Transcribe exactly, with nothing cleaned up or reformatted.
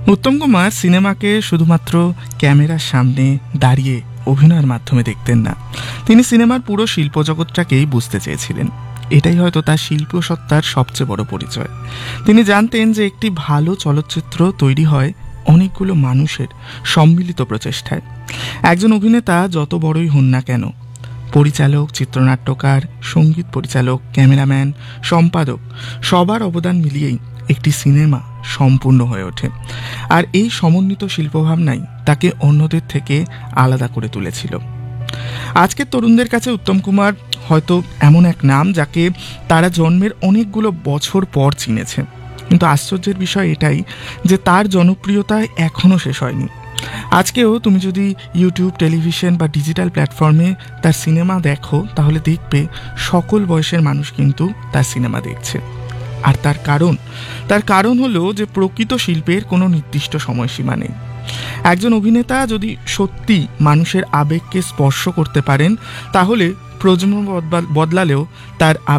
উত্তম কুমার সিনেমাকে শুধুমাত্র ক্যামেরার সামনে দাঁড়িয়ে অভিনয়ের মাধ্যমে দেখতেন না, তিনি সিনেমার পুরো শিল্পজগৎটাকেই বুঝতে চেয়েছিলেন। এটাই হয়তো তার শিল্পসত্তার সবচেয়ে বড় পরিচয়। তিনি জানতেন যে একটি ভালো চলচ্চিত্র তৈরি হয় অনেকগুলো মানুষের সম্মিলিত প্রচেষ্টায়। একজন অভিনেতা যত বড়ই হন না কেন, পরিচালক, চিত্রনাট্যকার, সঙ্গীত পরিচালক, ক্যামেরাম্যান, সম্পাদক, সবার অবদান মিলিয়েই একটি সিনেমা সম্পূর্ণ হয়ে ওঠে। আর এই সমন্বিত শিল্পভাবনাই তাকে অন্যদের থেকে আলাদা করে তুলেছিল। আজকের তরুণদের কাছে উত্তম কুমার হয়তো এমন এক নাম যাকে তারা জন্মের অনেকগুলো বছর পর চিনেছে, কিন্তু আশ্চর্যের বিষয় এটাই যে তার জনপ্রিয়তা এখনও শেষ হয়নি। আজকেও তুমি যদি ইউটিউব, টেলিভিশন বা ডিজিটাল প্ল্যাটফর্মে তার সিনেমা দেখো, তাহলে দেখবে সকল বয়সের মানুষ কিন্তু তার সিনেমা দেখছে। আর তার কারণ তার কারণ হলো যে প্রকৃত শিল্পের কোনো নির্দিষ্ট সময়সীমা নেই। একজন অভিনেতা যদি সত্যি মানুষের আবেগকে স্পর্শ করতে পারেন, তাহলে প্রজন্ম বদলালেও তার